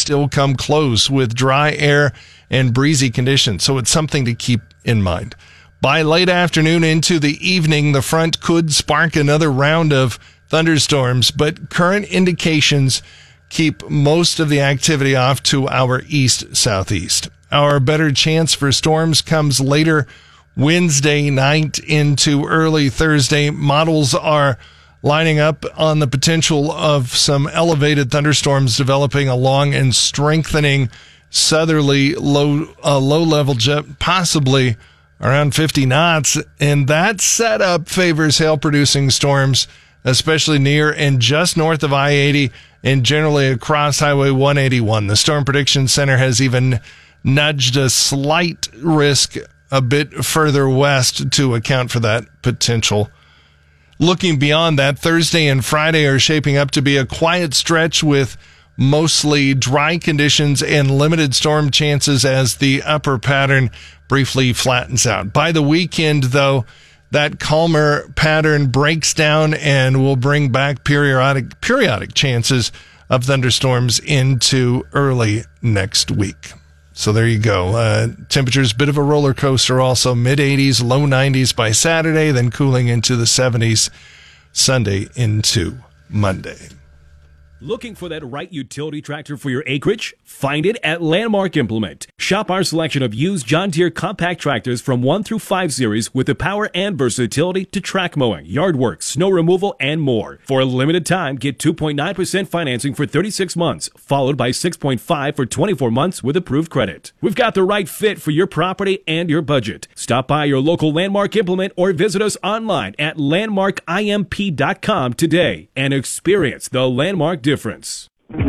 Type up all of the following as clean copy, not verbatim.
still come close with dry air and breezy conditions, so it's something to keep in mind. By late afternoon into the evening, the front could spark another round of thunderstorms, but current indications keep most of the activity off to our east-southeast. Our better chance for storms comes later Wednesday night into early Thursday. Models are lining up on the potential of some elevated thunderstorms developing along and strengthening southerly low-level jet, possibly around 50 knots. And that setup favors hail-producing storms, especially near and just north of I-80 and generally across Highway 181. The Storm Prediction Center has even nudged a slight risk a bit further west to account for that potential. Looking beyond that, Thursday and Friday are shaping up to be a quiet stretch with mostly dry conditions and limited storm chances as the upper pattern briefly flattens out. By the weekend, though, that calmer pattern breaks down and will bring back periodic chances of thunderstorms into early next week. So there you go. Temperatures, bit of a roller coaster also. Mid-80s, low 90s by Saturday, then cooling into the 70s Sunday into Monday. Looking for that right utility tractor for your acreage? Find it at Landmark Implement. Shop our selection of used John Deere compact tractors from 1 through 5 series with the power and versatility to track mowing, yard work, snow removal, and more. For a limited time, get 2.9% financing for 36 months, followed by 6.5% for 24 months with approved credit. We've got the right fit for your property and your budget. Stop by your local Landmark Implement or visit us online at landmarkimp.com today and experience the Landmark difference.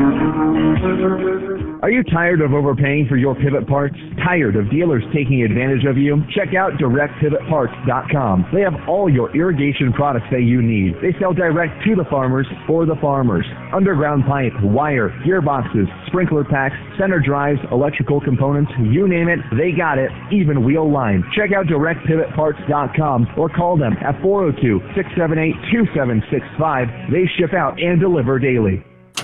Are you tired of overpaying for your pivot parts? Tired of dealers taking advantage of you? Check out DirectPivotParts.com. They have all your irrigation products that you need. They sell direct to the farmers for the farmers. Underground pipe, wire, gearboxes, sprinkler packs, center drives, electrical components, you name it, they got it, even wheel line. Check out DirectPivotParts.com or call them at 402-678-2765. They ship out and deliver daily.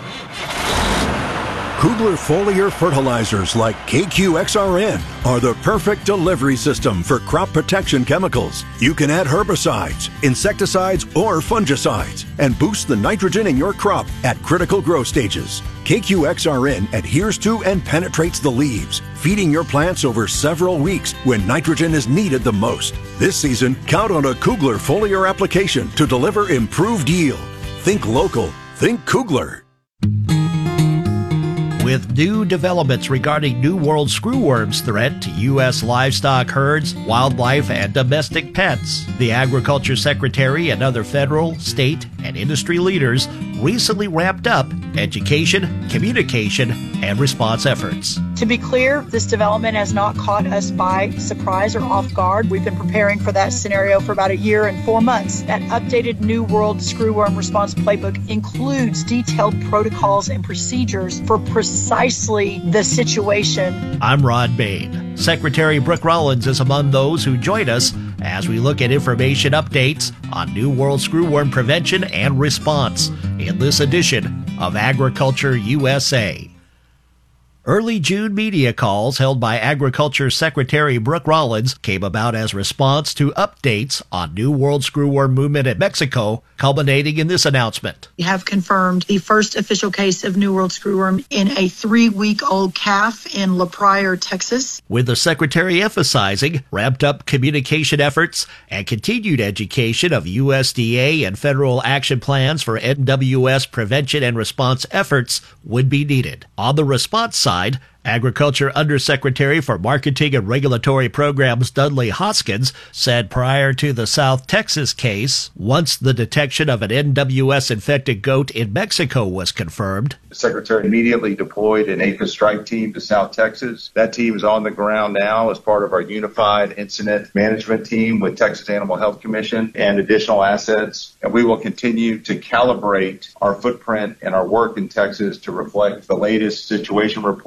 Kugler foliar fertilizers like KQXRN are the perfect delivery system for crop protection chemicals. You can add herbicides, insecticides, or fungicides and boost the nitrogen in your crop at critical growth stages. KQXRN adheres to and penetrates the leaves, feeding your plants over several weeks when nitrogen is needed the most. This season, count on a Kugler foliar application to deliver improved yield. Think local. Think Kugler. With new developments regarding New World screwworm's threat to U.S. livestock herds, wildlife, and domestic pets, the Agriculture Secretary and other federal, state, and industry leaders recently wrapped up education, communication, and response efforts. To be clear, this development has not caught us by surprise or off guard. We've been preparing for that scenario for about 1 year and 4 months. That updated New World Screwworm Response Playbook includes detailed protocols and procedures for precisely the situation. I'm Rod Bain. Secretary Brooke Rollins is among those who join us as we look at information updates on New World Screwworm prevention and response in this edition of Agriculture USA. Early June media calls held by Agriculture Secretary Brooke Rollins came about as response to updates on New World Screwworm movement in Mexico, culminating in this announcement. We have confirmed the first official case of New World Screwworm in a 3-week-old calf in La Pryor, Texas. With the Secretary emphasizing ramped up communication efforts and continued education of USDA and federal action plans for NWS prevention and response efforts would be needed. On the response side, Agriculture Undersecretary for Marketing and Regulatory Programs Dudley Hoskins said prior to the South Texas case, once the detection of an NWS-infected goat in Mexico was confirmed, the Secretary immediately deployed an APHIS strike team to South Texas. That team is on the ground now as part of our unified incident management team with Texas Animal Health Commission and additional assets. And we will continue to calibrate our footprint and our work in Texas to reflect the latest situation report and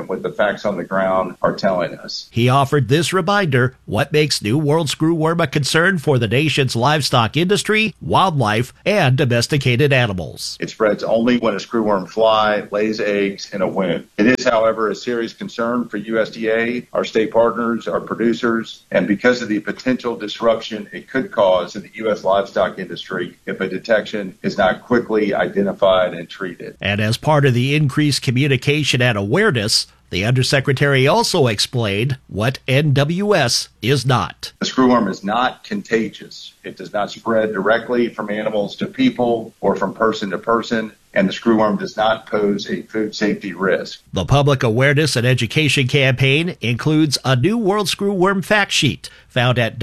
consistent with the facts on the ground are telling us. He offered this reminder: what makes New World screwworm a concern for the nation's livestock industry, wildlife, and domesticated animals. It spreads only when a screwworm fly lays eggs in a wound. It is, however, a serious concern for USDA, our state partners, our producers, and because of the potential disruption it could cause in the U.S. livestock industry if a detection is not quickly identified and treated. And as part of the increased communication and awareness, the Undersecretary also explained what NWS is not. The screwworm is not contagious. It does not spread directly from animals to people or from person to person, and the screwworm does not pose a food safety risk. The public awareness and education campaign includes a New World Screwworm fact sheet found at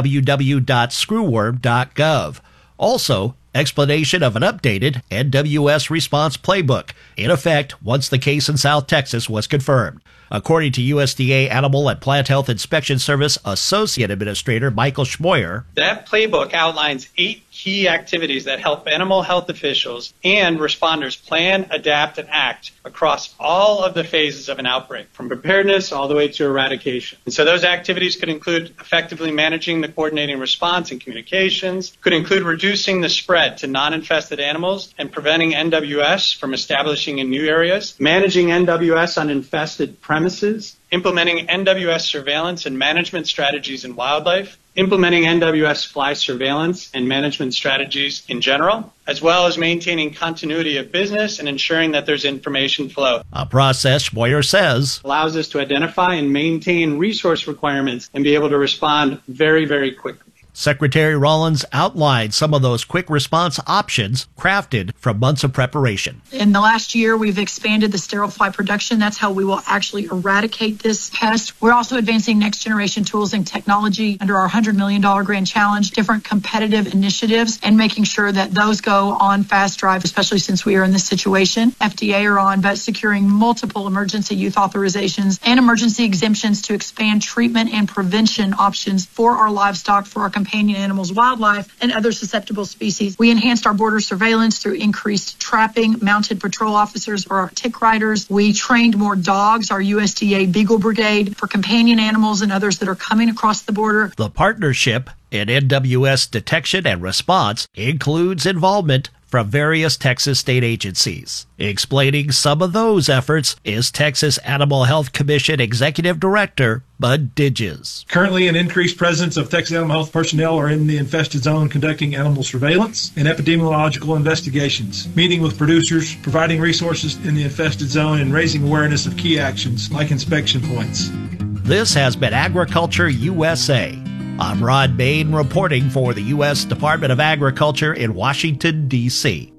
www.screwworm.gov. Also, explanation of an updated NWS response playbook, in effect once the case in South Texas was confirmed. According to USDA Animal and Plant Health Inspection Service Associate Administrator Michael Schmoyer, that playbook outlines 8 key activities that help animal health officials and responders plan, adapt, and act across all of the phases of an outbreak, from preparedness all the way to eradication. And so those activities could include effectively managing the coordinating response and communications, could include reducing the spread to non-infested animals and preventing NWS from establishing in new areas, managing NWS on infested premises, implementing NWS surveillance and management strategies in wildlife, implementing NWS fly surveillance and management strategies in general, as well as maintaining continuity of business and ensuring that there's information flow. A process, Schmoyer says, allows us to identify and maintain resource requirements and be able to respond very, very quickly. Secretary Rollins outlined some of those quick response options crafted from months of preparation. In the last year, we've expanded the sterile fly production. That's how we will actually eradicate this pest. We're also advancing next generation tools and technology under our $100 million grand challenge, different competitive initiatives, and making sure that those go on fast drive, especially since we are in this situation. FDA are on, but securing multiple emergency youth authorizations and emergency exemptions to expand treatment and prevention options for our livestock, for our companion animals, wildlife, and other susceptible species. We enhanced our border surveillance through increased trapping, mounted patrol officers for our tick riders. We trained more dogs, our USDA Beagle Brigade, for companion animals and others that are coming across the border. The partnership in NWS detection and response includes involvement from various Texas state agencies. Explaining some of those efforts is Texas Animal Health Commission Executive Director Bud Digges. Currently, an increased presence of Texas Animal Health personnel are in the infested zone conducting animal surveillance and epidemiological investigations, meeting with producers, providing resources in the infested zone, and raising awareness of key actions like inspection points. This has been Agriculture USA. I'm Rod Bain reporting for the U.S. Department of Agriculture in Washington, D.C.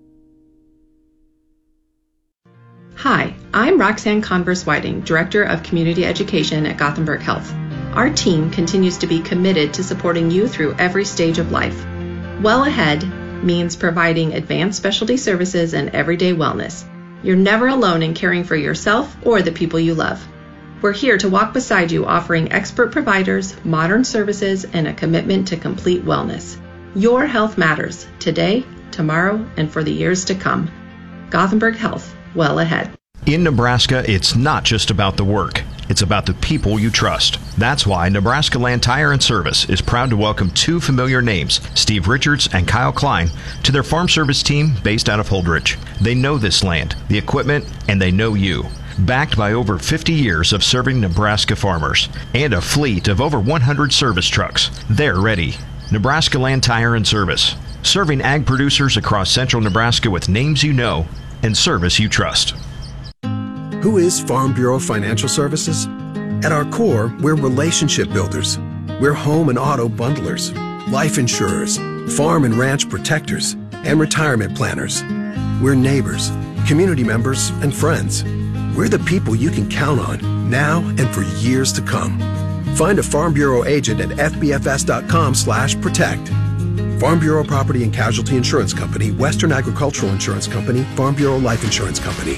Hi, I'm Roxanne Converse-Whiting, Director of Community Education at Gothenburg Health. Our team continues to be committed to supporting you through every stage of life. Well Ahead means providing advanced specialty services and everyday wellness. You're never alone in caring for yourself or the people you love. We're here to walk beside you, offering expert providers, modern services, and a commitment to complete wellness. Your health matters today, tomorrow, and for the years to come. Gothenburg Health, well ahead. In Nebraska, it's not just about the work. It's about the people you trust. That's why Nebraska Land Tire and Service is proud to welcome 2 familiar names, Steve Richards and Kyle Klein, to their farm service team based out of Holdridge. They know this land, the equipment, and they know you. Backed by over 50 years of serving Nebraska farmers and a fleet of over 100 service trucks, they're ready. Nebraska Land Tire and Service, serving ag producers across central Nebraska with names you know and service you trust. Who is Farm Bureau Financial Services? At our core, we're relationship builders. We're home and auto bundlers, life insurers, farm and ranch protectors, and retirement planners. We're neighbors, community members, and friends. We're the people you can count on now and for years to come. Find a Farm Bureau agent at fbfs.com/protect. Farm Bureau Property and Casualty Insurance Company, Western Agricultural Insurance Company, Farm Bureau Life Insurance Company.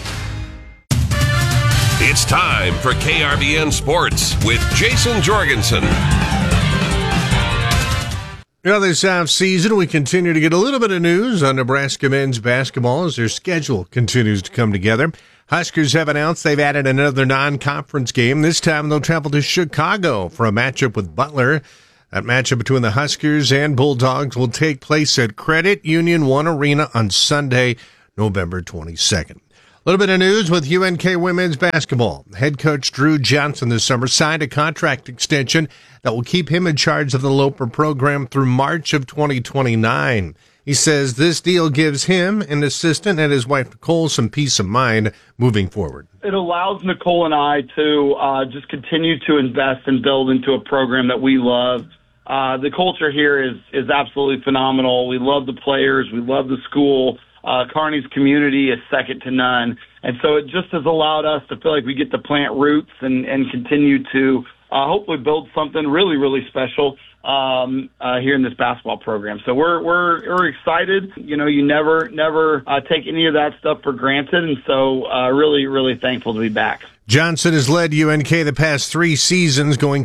It's time for KRBN Sports with Jason Jorgensen. This off-season, we continue to get a little bit of news on Nebraska men's basketball as their schedule continues to come together. Huskers have announced they've added another non-conference game. This time they'll travel to Chicago for a matchup with Butler. That matchup between the Huskers and Bulldogs will take place at Credit Union One Arena on Sunday, November 22nd. A little bit of news with UNK women's basketball. Head coach Drew Johnson this summer signed a contract extension that will keep him in charge of the Loper program through March of 2029. He says this deal gives him, an assistant, and his wife Nicole some peace of mind moving forward. It allows Nicole and I to just continue to invest and build into a program that we love. The culture here is absolutely phenomenal. We love the players. We love the school. Kearney's community is second to none. And so it just has allowed us to feel like we get to plant roots and continue to hopefully build something really, really special here in this basketball program. So we're excited. You know, you never take any of that stuff for granted. And so really, really thankful to be back. Johnson has led UNK the past 3 seasons, going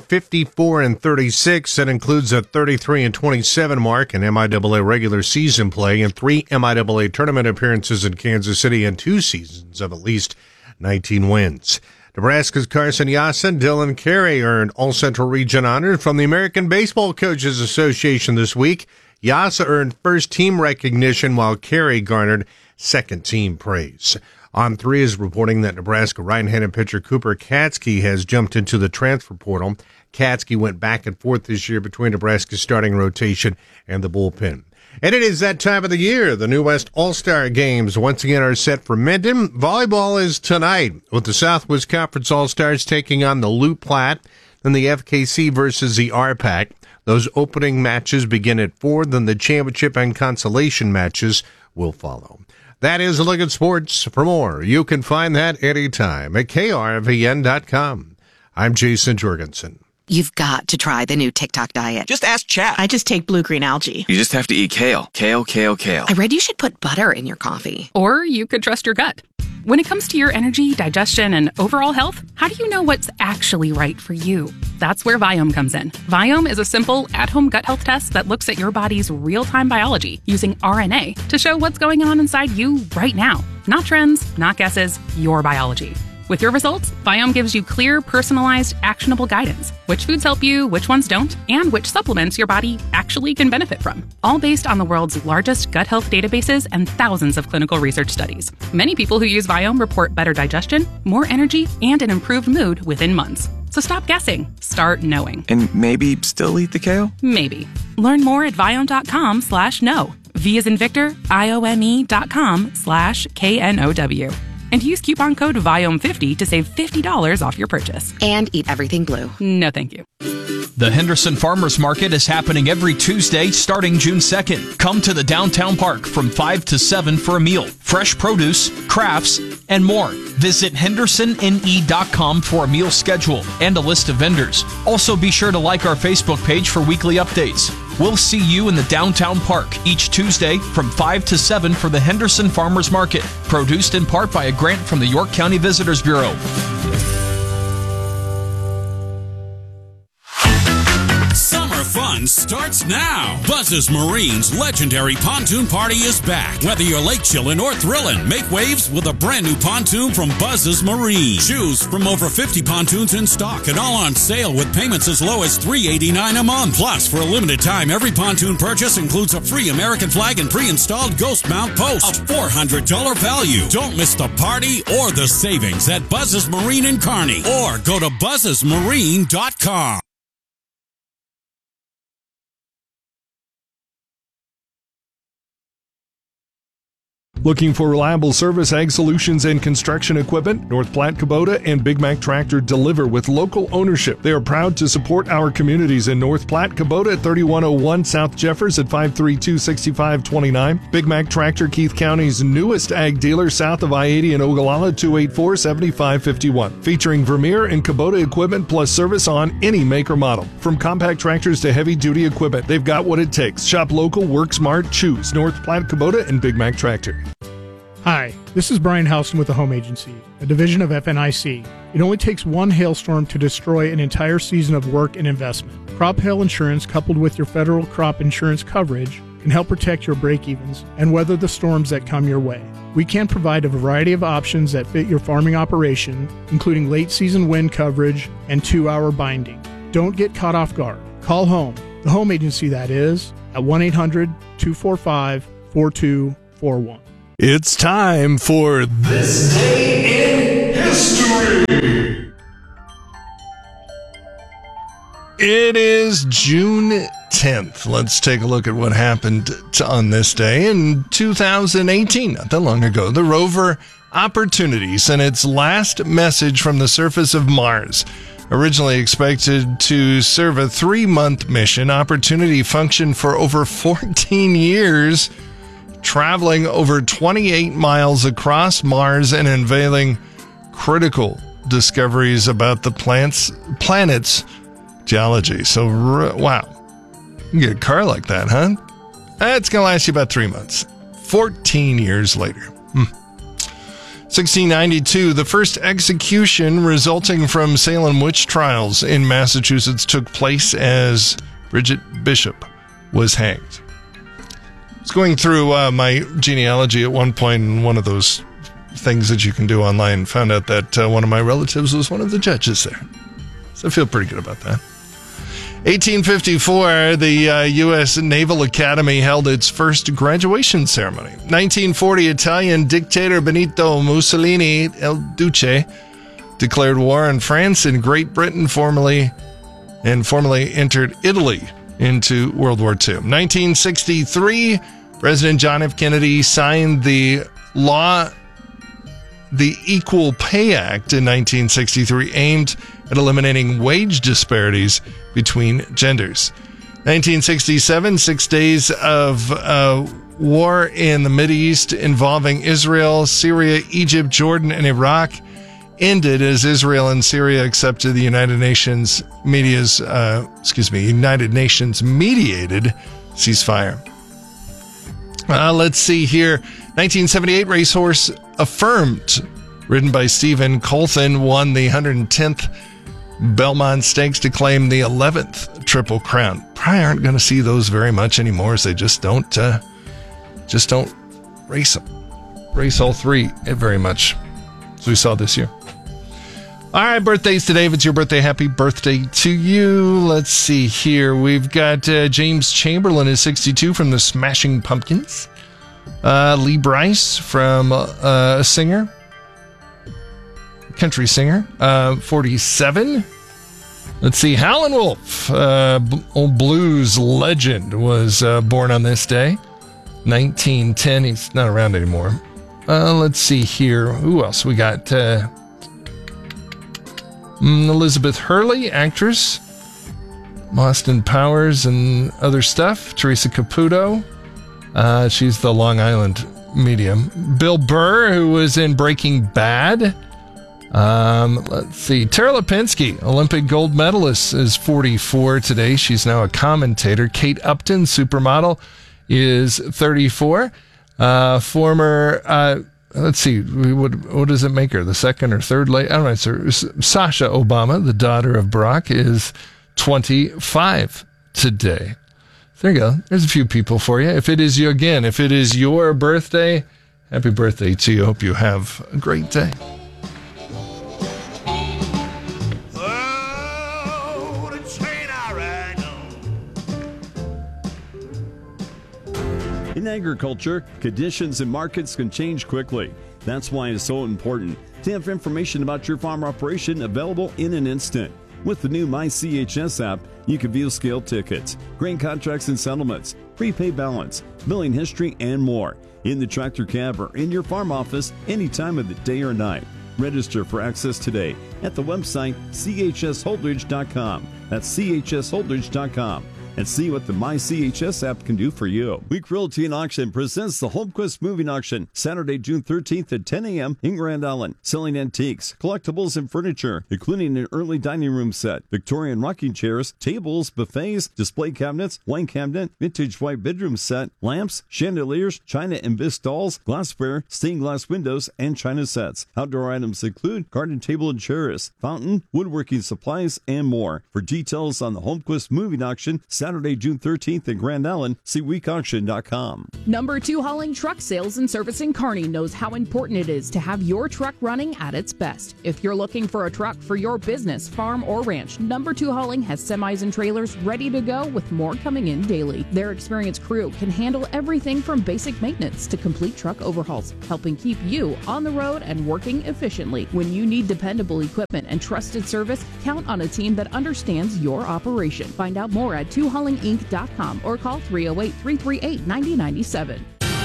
54-36. That includes a 33-27 mark in MIAA regular season play and 3 MIAA tournament appearances in Kansas City and 2 seasons of at least 19 wins. Nebraska's Carson Yassa and Dylan Carey earned All-Central Region honors from the American Baseball Coaches Association this week. Yassa earned first-team recognition while Carey garnered second-team praise. On3 is reporting that Nebraska right-handed pitcher Cooper Katsky has jumped into the transfer portal. Katsky went back and forth this year between Nebraska's starting rotation and the bullpen. And it is that time of the year. The New West All-Star Games once again are set for Minden. Volleyball is tonight with the Southwest Conference All-Stars taking on the Loup Platte, then the FKC versus the RPAC. Those opening matches begin at 4, then the championship and consolation matches will follow. That is a look at sports. For more, you can find that anytime at krvn.com. I'm Jason Jorgensen. You've got to try the new TikTok diet. Just ask chat. I just take blue-green algae. You just have to eat kale. Kale, kale, kale. I read you should put butter in your coffee. Or you could trust your gut. When it comes to your energy, digestion, and overall health, how do you know what's actually right for you? That's where Viome comes in. Viome is a simple, at-home gut health test that looks at your body's real-time biology using RNA to show what's going on inside you right now. Not trends, not guesses, your biology. With your results, Viome gives you clear, personalized, actionable guidance. Which foods help you, which ones don't, and which supplements your body actually can benefit from. All based on the world's largest gut health databases and thousands of clinical research studies. Many people who use Viome report better digestion, more energy, and an improved mood within months. So stop guessing. Start knowing. And maybe still eat the kale? Maybe. Learn more at viome.com/know. V as in Victor, IOME.com/KNOW. And use coupon code VIOME50 to save $50 off your purchase. And eat everything blue. No, thank you. The Henderson Farmers Market is happening every Tuesday starting June 2nd. Come to the downtown park from 5 to 7 for a meal, fresh produce, crafts, and more. Visit hendersonne.com for a meal schedule and a list of vendors. Also be sure to like our Facebook page for weekly updates. We'll see you in the downtown park each Tuesday from 5 to 7 for the Henderson Farmers Market, produced in part by a grant from the York County Visitors Bureau. Summer fun starts now. Buzz's Marine's legendary pontoon party is back. Whether you're lake chillin' or thrillin', make waves with a brand new pontoon from Buzz's Marine. Choose from over 50 pontoons in stock and all on sale with payments as low as $389 a month. Plus, for a limited time, every pontoon purchase includes a free American flag and pre-installed ghost mount post. A $400 value. Don't miss the party or the savings at Buzz's Marine in Kearney or go to buzzesmarine.com. Looking for reliable service, ag solutions, and construction equipment? North Platte Kubota and Big Mac Tractor deliver with local ownership. They are proud to support our communities in North Platte. Kubota at 3101 South Jeffers at 532-6529. Big Mac Tractor, Keith County's newest ag dealer south of I-80 in Ogallala, 284-7551. Featuring Vermeer and Kubota equipment plus service on any make or model. From compact tractors to heavy-duty equipment, they've got what it takes. Shop local, work smart, choose North Platte Kubota and Big Mac Tractor. Hi, This is Brian Houston with the Home Agency, a division of FNIC. It only takes one hailstorm to destroy an entire season of work and investment. Crop hail insurance, coupled with your federal crop insurance coverage, can help protect your break-evens and weather the storms that come your way. We can provide a variety of options that fit your farming operation, including late-season wind coverage and 2-hour binding. Don't get caught off guard. Call home, the Home Agency that is, at 1-800-245-4241. It's time for This Day in History. It is June 10th. Let's take a look at what happened on this day in 2018, not that long ago. The rover Opportunity sent its last message from the surface of Mars. Originally expected to serve a 3-month mission, Opportunity functioned for over 14 years, traveling over 28 miles across Mars and unveiling critical discoveries about the planet's geology. So, wow. You get a car like that, huh? That's going to last you about 3 months. 14 years later. 1692, the first execution resulting from Salem witch trials in Massachusetts took place as Bridget Bishop was hanged. I was going through my genealogy at one point in one of those things that you can do online, found out that one of my relatives was one of the judges there. So I feel pretty good about that. 1854, the U.S. Naval Academy held its first graduation ceremony. 1940, Italian dictator Benito Mussolini, El Duce, declared war on France and Great Britain, formally entered Italy into World War II. 1963, President John F. Kennedy signed the Equal Pay Act in 1963, aimed at eliminating wage disparities between genders. 1967, 6 days of war in the Mideast involving Israel, Syria, Egypt, Jordan, and Iraq ended as Israel and Syria accepted the United Nations mediated ceasefire. Let's see here. 1978, racehorse Affirmed, ridden by Stephen Colton, won the 110th Belmont Stakes to claim the 11th Triple Crown. Probably aren't going to see those very much anymore, as they just don't race them. Race all three very much, as we saw this year. All right, birthdays today. If it's your birthday, happy birthday to you. Let's see here. We've got James Chamberlain is 62 from the Smashing Pumpkins. Lee Brice from a singer. Country singer, 47. Let's see, Howlin' Wolf, old blues legend, was born on this day, 1910. He's not around anymore. Let's see here. Who else? We got Elizabeth Hurley, actress, Austin Powers and other stuff. Teresa Caputo, she's the Long Island medium. Bill Burr, who was in Breaking Bad. Let's see. Tara Lipinski, Olympic gold medalist, is 44 today. She's now a commentator. Kate Upton, supermodel, is 34. Former, let's see, what does it make her? The second or third lady? I don't know. Sasha Obama, the daughter of Barack, is 25 today. There you go. There's a few people for you. If it is your birthday, happy birthday to you. Hope you have a great day. In agriculture, conditions and markets can change quickly. That's why it's so important to have information about your farm operation available in an instant. With the new MyCHS app, you can view scale tickets, grain contracts and settlements, prepaid balance, billing history, and more in the tractor cab or in your farm office any time of the day or night. Register for access today at the website chsholdridge.com. That's chsholdridge.com. and see what the MyCHS app can do for you. Week Realty and Auction presents the Holmquist Moving Auction, Saturday, June 13th at 10 a.m. in Grand Island, selling antiques, collectibles, and furniture, including an early dining room set, Victorian rocking chairs, tables, buffets, display cabinets, wine cabinet, vintage white bedroom set, lamps, chandeliers, china and bisque dolls, glassware, stained glass windows, and china sets. Outdoor items include garden table and chairs, fountain, woodworking supplies, and more. For details on the Holmquist Moving Auction, Saturday, June 13th in Grand Island, see weekauction.com. Number 2 Hauling Truck Sales and Service in Kearney knows how important it is to have your truck running at its best. If you're looking for a truck for your business, farm, or ranch, Number 2 Hauling has semis and trailers ready to go with more coming in daily. Their experienced crew can handle everything from basic maintenance to complete truck overhauls, helping keep you on the road and working efficiently. When you need dependable equipment and trusted service, count on a team that understands your operation. Find out more at 2haulinginc.com or call 308-338-9097.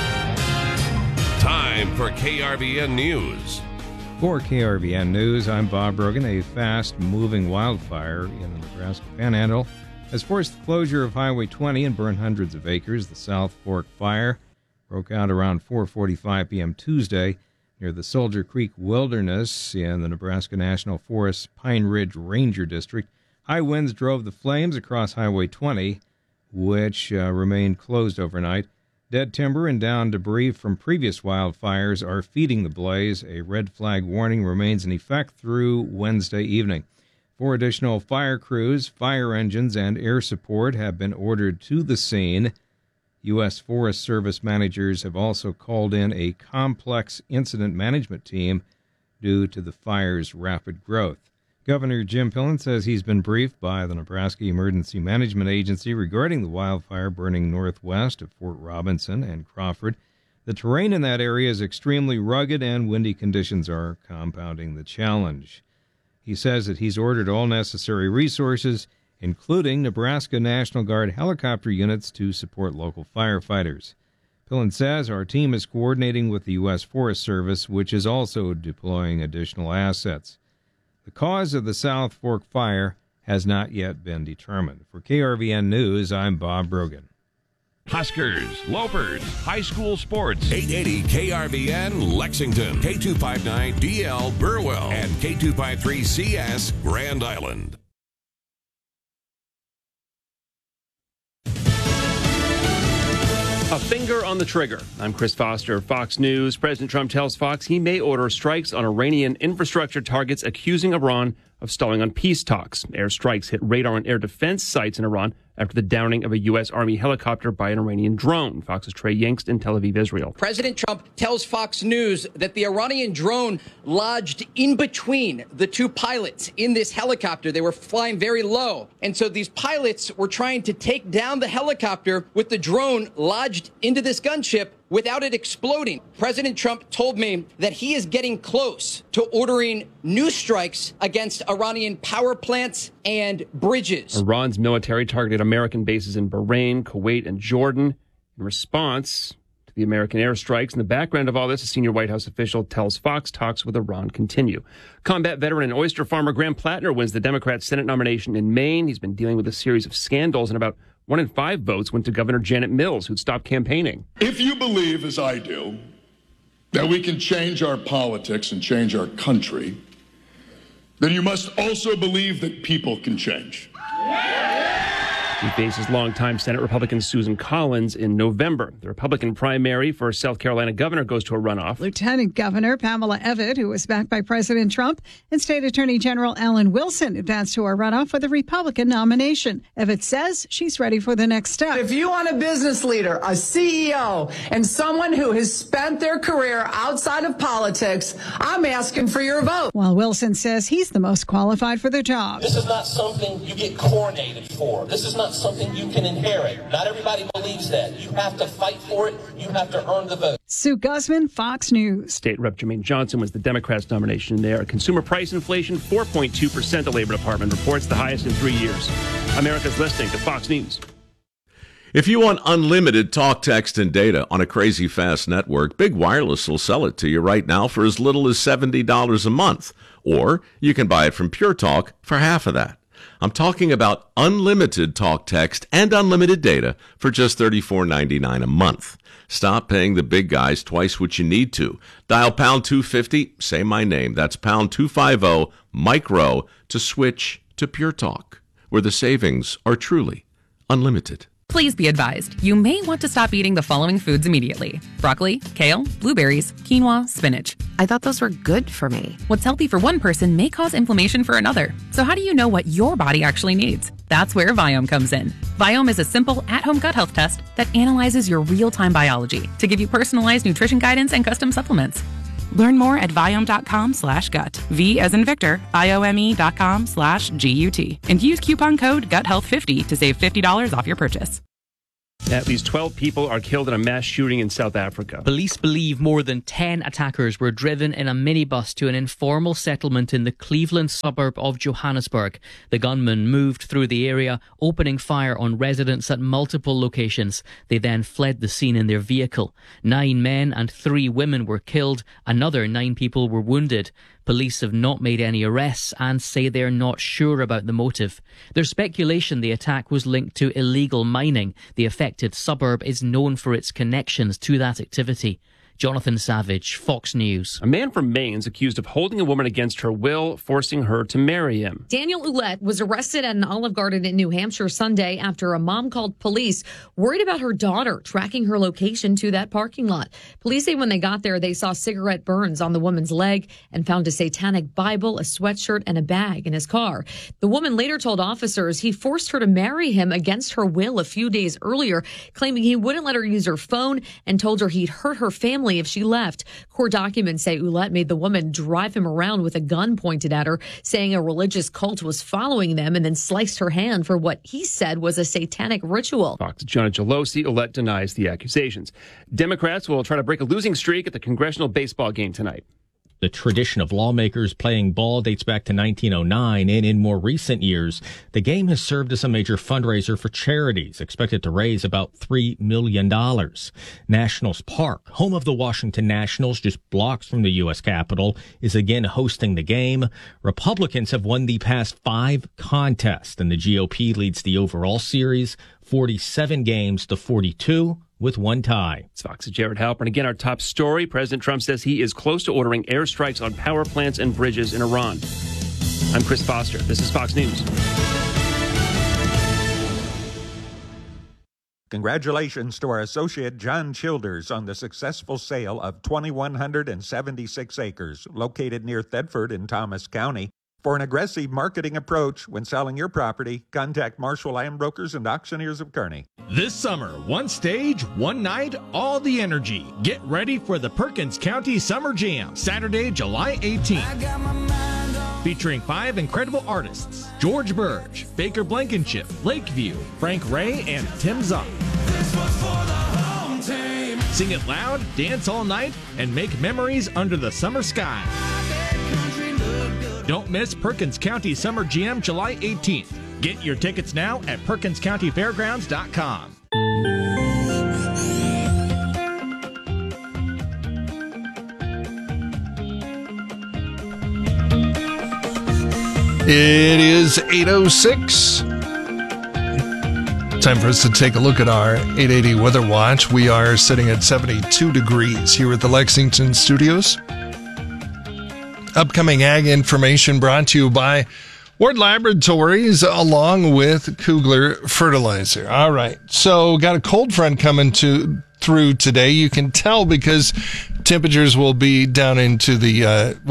Time for KRVN News. For KRVN News, I'm Bob Brogan. A fast-moving wildfire in the Nebraska Panhandle has forced the closure of Highway 20 and burned hundreds of acres. The South Fork Fire broke out around 4:45 p.m. Tuesday near the Soldier Creek Wilderness in the Nebraska National Forest Pine Ridge Ranger District. High winds drove the flames across Highway 20, which remained closed overnight. Dead timber and downed debris from previous wildfires are feeding the blaze. A red flag warning remains in effect through Wednesday evening. 4 additional fire crews, fire engines, and air support have been ordered to the scene. U.S. Forest Service managers have also called in a complex incident management team due to the fire's rapid growth. Governor Jim Pillen says he's been briefed by the Nebraska Emergency Management Agency regarding the wildfire burning northwest of Fort Robinson and Crawford. The terrain in that area is extremely rugged and windy conditions are compounding the challenge. He says that he's ordered all necessary resources, including Nebraska National Guard helicopter units to support local firefighters. Pillen says our team is coordinating with the U.S. Forest Service, which is also deploying additional assets. The cause of the South Fork fire has not yet been determined. For KRVN News, I'm Bob Brogan. Huskers, Lopers, high school sports. 880 KRVN Lexington, K259DL Burwell, and K253CS Grand Island. A finger on the trigger. I'm Chris Foster, Fox News. President Trump tells Fox he may order strikes on Iranian infrastructure targets, accusing Iran of stalling on peace talks. Airstrikes hit radar and air defense sites in Iran after the downing of a U.S. Army helicopter by an Iranian drone. Fox's Trey Yingst in Tel Aviv, Israel. President Trump tells Fox News that the Iranian drone lodged in between the 2 pilots in this helicopter. They were flying very low. And so these pilots were trying to take down the helicopter with the drone lodged into this gunship without it exploding. President Trump told me that he is getting close to ordering new strikes against Iranian power plants and bridges. Iran's military targeted American bases in Bahrain, Kuwait, and Jordan in response to the American airstrikes. In the background of all this, a senior White House official tells Fox talks with Iran continue. Combat veteran and oyster farmer Graham Plattner wins the Democrat Senate nomination in Maine. He's been dealing with a series of scandals, and about 1 in 5 votes went to Governor Janet Mills, who'd stopped campaigning. If you believe, as I do, that we can change our politics and change our country, then you must also believe that people can change. He faces longtime Senate Republican Susan Collins in November. The Republican primary for South Carolina governor goes to a runoff. Lieutenant Governor Pamela Evitt, who was backed by President Trump, and State Attorney General Alan Wilson advanced to a runoff with a Republican nomination. Evitt says she's ready for the next step. If you want a business leader, a CEO, and someone who has spent their career outside of politics, I'm asking for your vote. While Wilson says he's the most qualified for the job. This is not something you get coronated for. This is not something you can inherit. Not everybody believes that. You have to fight for it. You have to earn the vote. Sue Guzman, Fox News. State Rep. Jermaine Johnson was the Democrats' nomination there. Consumer price inflation, 4.2%, the Labor Department reports, the highest in 3 years. America's listening to Fox News. If you want unlimited talk, text, and data on a crazy fast network, Big Wireless will sell it to you right now for as little as $70 a month. Or you can buy it from Pure Talk for half of that. I'm talking about unlimited talk, text, and unlimited data for just $34.99 a month. Stop paying the big guys twice what you need to. Dial pound 250, say my name. That's pound 250 micro to switch to Pure Talk, where the savings are truly unlimited. Please be advised, you may want to stop eating the following foods immediately: broccoli, kale, blueberries, quinoa, spinach. I thought those were good for me. What's healthy for one person may cause inflammation for another. So how do you know what your body actually needs? That's where Viome comes in. Viome is a simple at-home gut health test that analyzes your real-time biology to give you personalized nutrition guidance and custom supplements. Learn more at Viome.com/gut. V as in Victor, Viome.com/GUT. And use coupon code GUTHEALTH50 to save $50 off your purchase. At least 12 people are killed in a mass shooting in South Africa. Police believe more than 10 attackers were driven in a minibus to an informal settlement in the Cleveland suburb of Johannesburg. The gunmen moved through the area, opening fire on residents at multiple locations. They then fled the scene in their vehicle. 9 men and 3 women were killed. Another 9 people were wounded. Police have not made any arrests and say they're not sure about the motive. There's speculation the attack was linked to illegal mining. The affected suburb is known for its connections to that activity. Jonathan Savage, Fox News. A man from Maine is accused of holding a woman against her will, forcing her to marry him. Daniel Ouellette was arrested at an Olive Garden in New Hampshire Sunday after a mom called police worried about her daughter tracking her location to that parking lot. Police say when they got there, they saw cigarette burns on the woman's leg and found a satanic Bible, a sweatshirt, and a bag in his car. The woman later told officers he forced her to marry him against her will a few days earlier, claiming he wouldn't let her use her phone and told her he'd hurt her family if she left. Court documents say Ouellette made the woman drive him around with a gun pointed at her, saying a religious cult was following them, and then sliced her hand for what he said was a satanic ritual. Fox's John Gelosi. Ouellette denies the accusations. Democrats will try to break a losing streak at the congressional baseball game tonight. The tradition of lawmakers playing ball dates back to 1909, and in more recent years, the game has served as a major fundraiser for charities, expected to raise about $3 million. Nationals Park, home of the Washington Nationals, just blocks from the U.S. Capitol, is again hosting the game. Republicans have won the past 5 contests, and the GOP leads the overall series, 47 games to 42. With 1 tie. It's Fox's Jared Halpern. Again, our top story. President Trump says he is close to ordering airstrikes on power plants and bridges in Iran. I'm Chris Foster. This is Fox News. Congratulations to our associate John Childers on the successful sale of 2,176 acres located near Thetford in Thomas County. For an aggressive marketing approach when selling your property, contact Marshall Land Brokers and Auctioneers of Kearney. This summer, one stage, one night, all the energy. Get ready for the Perkins County Summer Jam, Saturday, July 18th. Featuring 5 incredible artists: George Burge, Baker Blankenship, Lakeview, Frank Ray, and Tim Zock. Sing it loud, dance all night, and make memories under the summer sky. Don't miss Perkins County Summer Jam, July 18th. Get your tickets now at PerkinsCountyFairgrounds.com. It is 8:06. Time for us to take a look at our 880 Weather Watch. We are sitting at 72 degrees here at the Lexington studios. Upcoming ag information brought to you by Ward Laboratories along with Kugler Fertilizer. All right. So got a cold front coming through today. You can tell because temperatures will be down into the,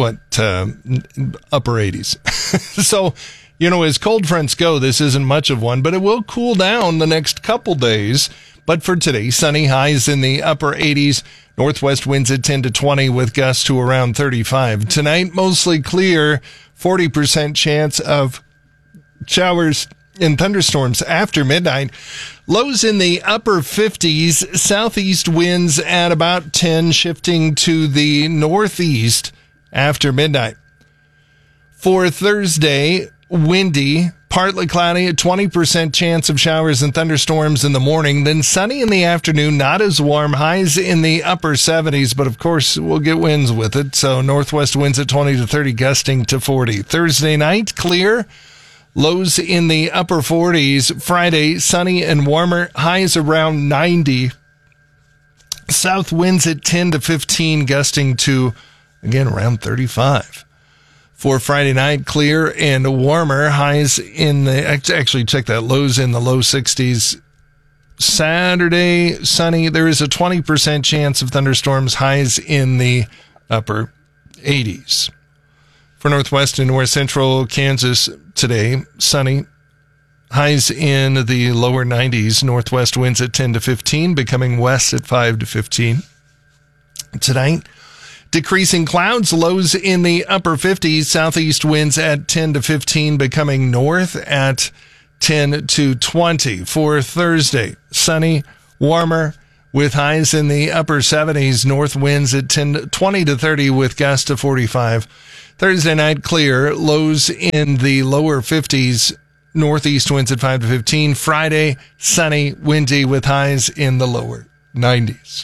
upper 80s. So, as cold fronts go, this isn't much of one, but it will cool down the next couple days. But for today, sunny, highs in the upper 80s. Northwest winds at 10 to 20 with gusts to around 35. Tonight, mostly clear, 40% chance of showers and thunderstorms after midnight. Lows in the upper 50s, southeast winds at about 10, shifting to the northeast after midnight. For Thursday, windy, partly cloudy, a 20% chance of showers and thunderstorms in the morning, then sunny in the afternoon, not as warm, highs in the upper 70s, but of course we'll get winds with it. So northwest winds at 20 to 30, gusting to 40. Thursday night, clear, Lows in the upper 40s. Friday, sunny and warmer. Highs around 90. South winds at 10 to 15, gusting to, again, around 35. For Friday night, clear and warmer. Highs in the, actually check that, lows in the low 60s. Saturday, sunny. There is a 20% chance of thunderstorms. Highs in the upper 80s. For northwest and north central Kansas today, sunny. Highs in the lower 90s. Northwest winds at 10 to 15, becoming west at 5 to 15. Tonight, decreasing clouds, lows in the upper 50s. Southeast winds at 10 to 15, becoming north at 10 to 20. For Thursday, sunny, warmer, with highs in the upper 70s. North winds at 20 to 30 with gusts to 45. Thursday night, clear, lows in the lower 50s. Northeast winds at 5 to 15. Friday, sunny, windy with highs in the lower 90s.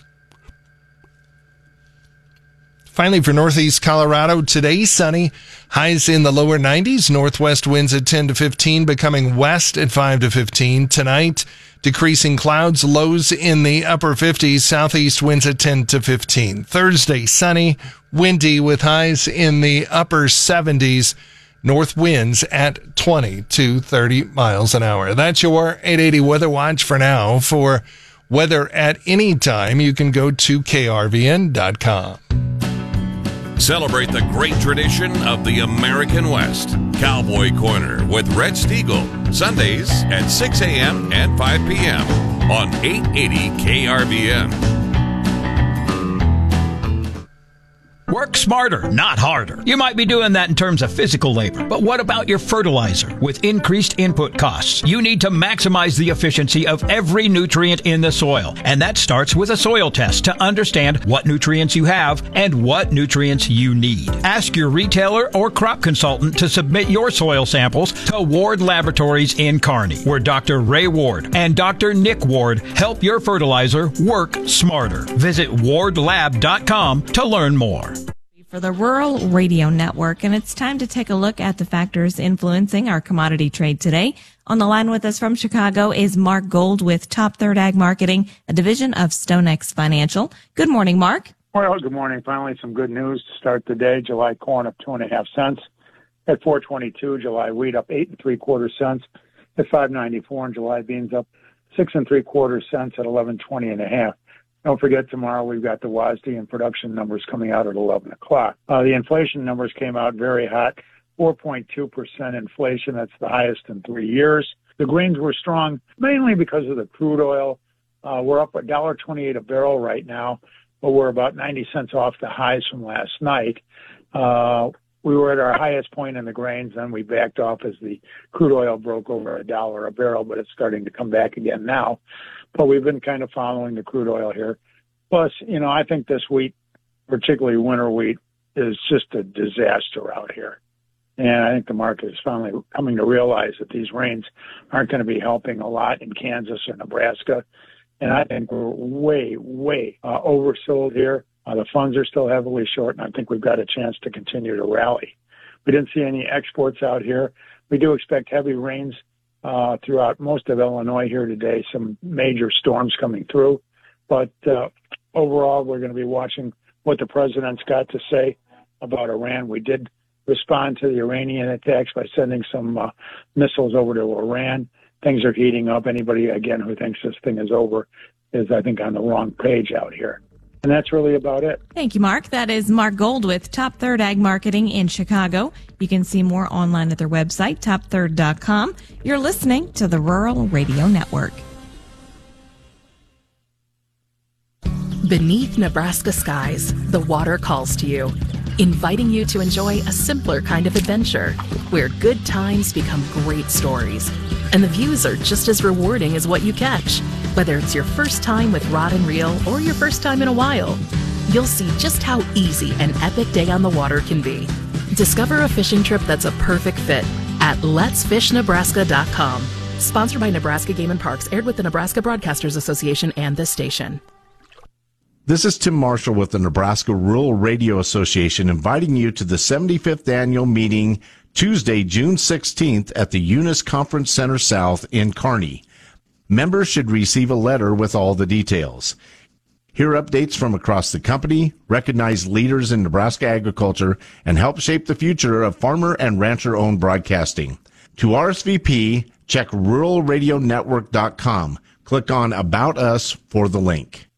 Finally, for northeast Colorado, today sunny, highs in the lower 90s. Northwest winds at 10 to 15, becoming west at 5 to 15. Tonight, decreasing clouds, lows in the upper 50s. Southeast winds at 10 to 15. Thursday, sunny, windy with highs in the upper 70s. North winds at 20 to 30 miles an hour. That's your 880 Weather Watch for now. For weather at any time, you can go to krvn.com. Celebrate the great tradition of the American West. Cowboy Corner with Red Stiegel. Sundays at 6 a.m. and 5 p.m. on 880 KRVN. Work smarter, not harder. You might be doing that in terms of physical labor, but what about your fertilizer? With increased input costs, you need to maximize the efficiency of every nutrient in the soil. And that starts with a soil test to understand what nutrients you have and what nutrients you need. Ask your retailer or crop consultant to submit your soil samples to Ward Laboratories in Kearney, where Dr. Ray Ward and Dr. Nick Ward help your fertilizer work smarter. Visit wardlab.com to learn more. For the Rural Radio Network, and it's time to take a look at the factors influencing our commodity trade today. On the line with us from Chicago is Mark Gold with Top Third Ag Marketing, a division of StoneX Financial. Good morning, Mark. Well, good morning. Finally, some good news to start the day. July corn up 2.5 cents at 4.22. July wheat up 8 3/4 cents at 5.94, and July beans up 6 3/4 cents at 11.20.5. Don't forget, tomorrow we've got the WASDE and production numbers coming out at 11 o'clock. The inflation numbers came out very hot, 4.2% inflation. That's the highest in 3 years. The grains were strong, mainly because of the crude oil. We're up $1.28 a barrel right now, but we're about 90 cents off the highs from last night. We were at our highest point in the grains, then we backed off as the crude oil broke over $1 a barrel, but it's starting to come back again now. But we've been kind of following the crude oil here. Plus, I think this wheat, particularly winter wheat, is just a disaster out here. And I think the market is finally coming to realize that these rains aren't going to be helping a lot in Kansas or Nebraska. And I think we're way oversold here. The funds are still heavily short, and I think we've got a chance to continue to rally. We didn't see any exports out here. We do expect heavy rains throughout most of Illinois here today, some major storms coming through. But overall, we're going to be watching what the president's got to say about Iran. We did respond to the Iranian attacks by sending some missiles over to Iran. Things are heating up. Anybody, again, who thinks this thing is over is, I think, on the wrong page out here. And that's really about it. Thank you, Mark. That is Mark Gold with Top Third Ag Marketing in Chicago. You can see more online at their website, topthird.com. You're listening to the Rural Radio Network. Beneath Nebraska skies, the water calls to you, inviting you to enjoy a simpler kind of adventure, where good times become great stories. And the views are just as rewarding as what you catch. Whether it's your first time with rod and reel or your first time in a while, you'll see just how easy an epic day on the water can be. Discover a fishing trip that's a perfect fit at letsfishnebraska.com. Sponsored by Nebraska Game and Parks, aired with the Nebraska Broadcasters Association and this station. This is Tim Marshall with the Nebraska Rural Radio Association, inviting you to the 75th annual meeting Tuesday, June 16th at the Eunice Conference Center South in Kearney. Members should receive a letter with all the details. Hear updates from across the company, recognize leaders in Nebraska agriculture, and help shape the future of farmer and rancher-owned broadcasting. To RSVP, check ruralradionetwork.com. Click on About Us for the link.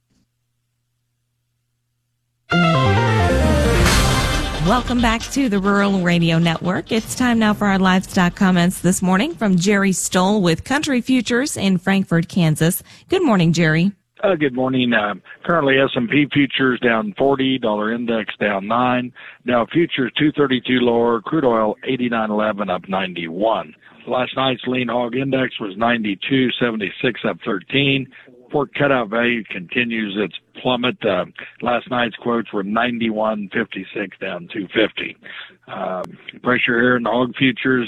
Welcome back to the Rural Radio Network. It's time now for our livestock comments this morning from Jerry Stoll with Country Futures in Frankfort, Kansas. Good morning, Jerry. Good morning. Currently S&P futures down 40, dollar index down 9. Now futures 232 lower, crude oil 89.11 up 91. Last night's lean hog index was 92.76 up 13. Pork cutout value continues its plummet. Last night's quotes were 91.56 down 250. Pressure here in the hog futures